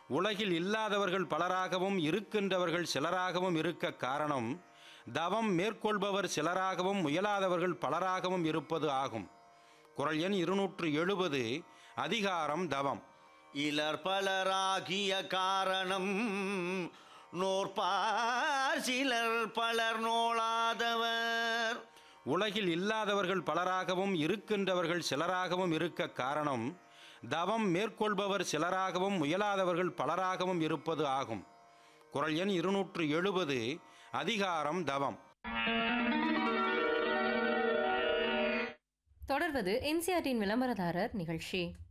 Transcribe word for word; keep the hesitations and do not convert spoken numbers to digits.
உலகில் இல்லாதவர்கள் பலராகவும் இருக்கின்றவர்கள் சிலராகவும் இருக்க காரணம் தவம் மேற்கொள்பவர் சிலராகவும் முயலாதவர்கள் பலராகவும் இருப்பது ஆகும். குறள் எண் இருநூற்று எழுபது. அதிகாரம் தவம். இலர் பலராகிய காரணம் நோற்பார் சிலர் பலர் நோளாதவர். உலகில் இல்லாதவர்கள் பலராகவும் இருக்கின்றவர்கள் சிலராகவும் இருக்க காரணம் தவம் மேற்கொள்பவர் சிலராகவும் முயலாதவர்கள் பலராகவும் இருப்பது ஆகும். குறள் எண் இருநூற்று எழுபது. அதிகாரம் தவம். தொடர்வது என்சிஆர்டியின் விளம்பரதாரர் நிகழ்ச்சி.